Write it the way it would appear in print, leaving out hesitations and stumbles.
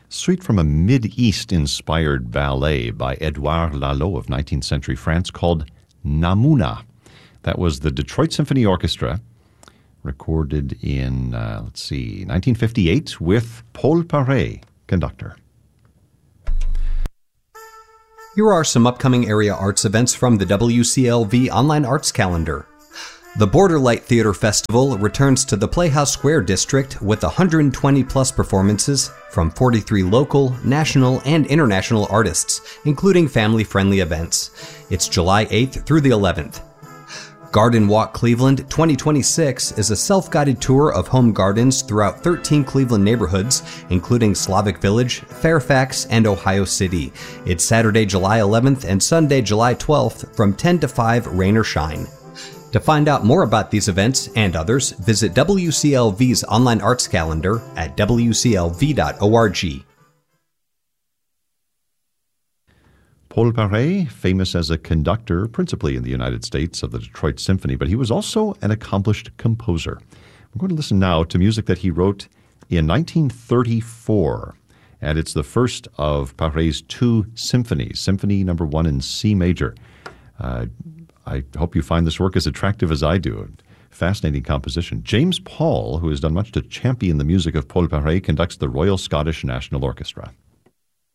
Suite from a Mid-East-inspired ballet by Édouard Lalo of 19th century France called Namouna. That was the Detroit Symphony Orchestra, recorded in, 1958 with Paul Paré, conductor. Here are some upcoming area arts events from the WCLV Online Arts Calendar. The Borderlight Theater Festival returns to the Playhouse Square District with 120-plus performances from 43 local, national, and international artists, including family-friendly events. It's July 8th through the 11th. Garden Walk Cleveland 2026 is a self-guided tour of home gardens throughout 13 Cleveland neighborhoods, including Slavic Village, Fairfax, and Ohio City. It's Saturday, July 11th and Sunday, July 12th from 10 to 5, rain or shine. To find out more about these events and others, visit WCLV's online arts calendar at wclv.org. Paul Paré, famous as a conductor, principally in the United States, of the Detroit Symphony, but he was also an accomplished composer. We're going to listen now to music that he wrote in 1934, and it's the first of Paré's two symphonies, Symphony No. 1 in C major. I hope you find this work as attractive as I do. Fascinating composition. James Paul, who has done much to champion the music of Paul Paré, conducts the Royal Scottish National Orchestra.